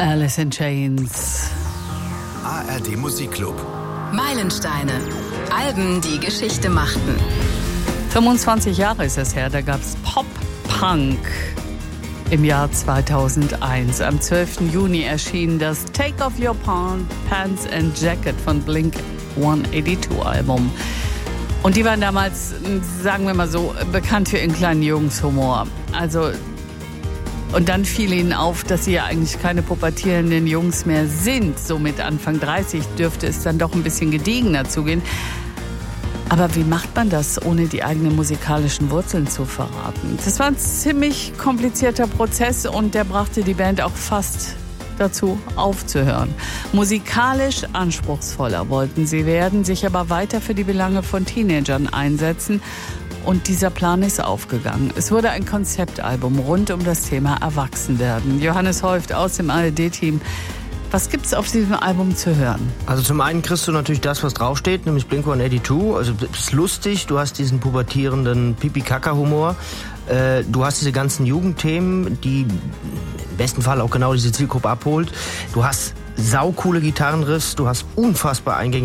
Alice in Chains. ARD Musikclub. Meilensteine. Alben, die Geschichte machten. 25 Jahre ist es her, da gab es Pop-Punk im Jahr 2001. Am 12. Juni erschien das Take Off Your Pants and Jacket von Blink-182-Album. Und die waren damals, sagen wir mal so, bekannt für ihren kleinen Jungshumor. Also, und dann fiel ihnen auf, dass sie ja eigentlich keine pubertierenden Jungs mehr sind. So mit Anfang 30 dürfte es dann doch ein bisschen gediegener zugehen. Aber wie macht man das, ohne die eigenen musikalischen Wurzeln zu verraten? Das war ein ziemlich komplizierter Prozess und der brachte die Band auch fast dazu, aufzuhören. Musikalisch anspruchsvoller wollten sie werden, sich aber weiter für die Belange von Teenagern einsetzen. Und dieser Plan ist aufgegangen. Es wurde ein Konzeptalbum rund um das Thema Erwachsenwerden. Johannes Häuft aus dem ARD-Team. Was gibt's auf diesem Album zu hören? Also zum einen kriegst du natürlich das, was draufsteht, nämlich Blink-182. Also es ist lustig, du hast diesen pubertierenden Pipi-Kaka-Humor. Du hast diese ganzen Jugendthemen, die im besten Fall auch genau diese Zielgruppe abholt. Du hast saucoole Gitarrenriffs, du hast unfassbar eingängige